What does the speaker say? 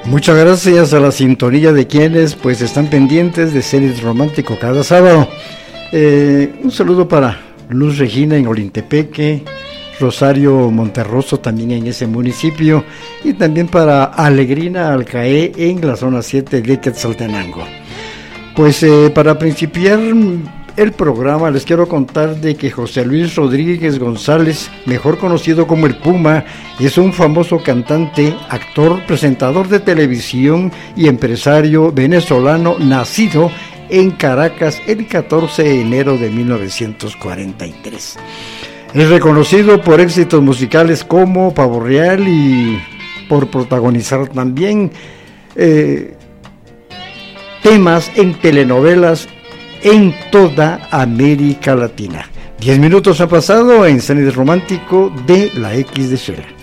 Muchas gracias a la sintonía de quienes pues están pendientes de Cenit Romántico cada sábado. Un saludo para Luz Regina en Olintepeque, Rosario Monterroso también en ese municipio, y también para Alegrina Alcaé en la zona 7 de Quetzaltenango. Pues para principiar el programa les quiero contar de que José Luis Rodríguez González, mejor conocido como el Puma, es un famoso cantante, actor, presentador de televisión y empresario venezolano nacido en Caracas el 14 de enero de 1943. Es reconocido por éxitos musicales como Pavo Real y por protagonizar también temas en telenovelas en toda América Latina. 10 minutos han pasado en Cenit Romántico de la X de Shela.